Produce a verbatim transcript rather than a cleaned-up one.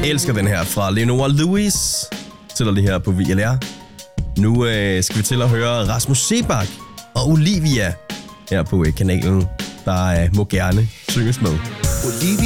Elsker den her fra Leonora Lewis. Sætter det her på V L R. Nu øh, skal vi til at høre Rasmus Seebach og Olivia her på øh, kanalen, der øh, må gerne synges med. Olivia.